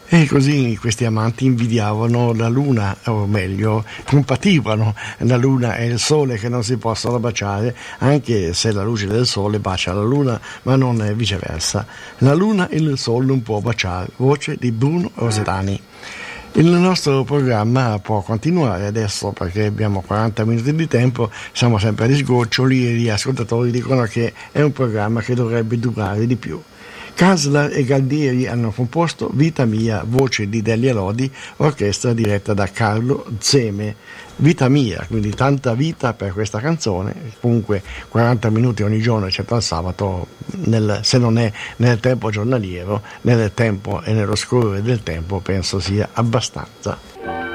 E così questi amanti invidiavano la luna, o meglio, compativano la luna e il sole che non si possono baciare, anche se la luce del sole bacia la luna, ma non viceversa. La luna e il sole non può baciare. Voce di Bruno Rosetani. Il nostro programma può continuare adesso perché abbiamo 40 minuti di tempo, siamo sempre agli sgoccioli e gli ascoltatori dicono che è un programma che dovrebbe durare di più. Kaslar e Galdieri hanno composto Vita Mia, voce di Delia Lodi, orchestra diretta da Carlo Zeme. Vita Mia, quindi tanta vita per questa canzone, comunque 40 minuti ogni giorno, eccetto il sabato, se non è nel tempo giornaliero, nel tempo e nello scorrere del tempo, penso sia abbastanza.